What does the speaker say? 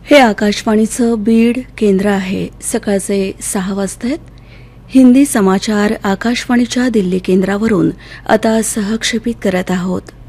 हे आकाशवाणीचं बीड केंद्र आहे. सकाळचे 6 वाजतायत. हिंदी समाचार आकाशवाणीच्या दिल्ली केंद्रावरून आता सहक्षेपित करत आहोत.